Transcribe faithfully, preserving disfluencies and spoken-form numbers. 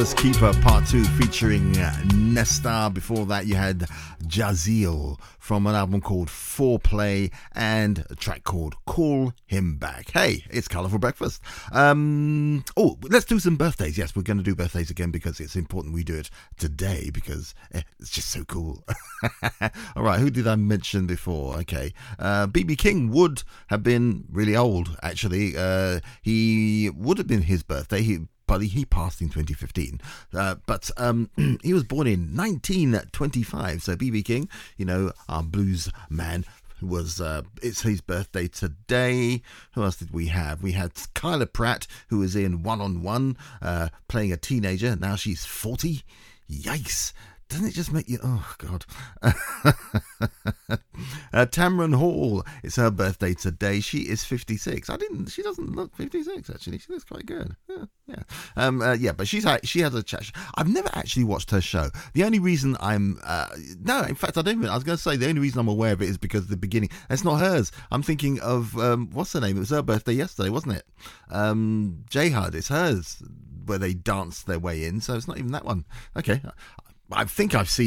Keeper Part two featuring Nesta. Before that you had Jazeel from an album called Foreplay and a track called Call Him Back. Hey, it's Colourful Breakfast. Um, oh, let's do some birthdays. Yes, we're going to do birthdays again because it's important we do it today because it's just so cool. All right, who did I mention before? Okay, uh, B B King would have been really old, actually. Uh, he would have been his birthday. He But he passed in twenty fifteen. Uh, but um, he was born in nineteen twenty-five. So B B King, you know, our blues man, was uh, it's his birthday today. Who else did we have? We had Kyla Pratt, who was in One on One, uh, playing a teenager. Now she's forty. Yikes. Doesn't it just make you... Oh, God. uh, Tamron Hall, it's her birthday today. She is fifty-six. I didn't... She doesn't look fifty-six, actually. She looks quite good. Yeah, yeah. Um, uh, yeah, but she's she has a chat. I've never actually watched her show. The only reason I'm... Uh, no, in fact, I don't even... I was going to say the only reason I'm aware of it is because the beginning... It's not hers. I'm thinking of... Um, what's her name? It was her birthday yesterday, wasn't it? Um, J-Hud. It's hers, where they danced their way in. So it's not even that one. Okay. I think I've seen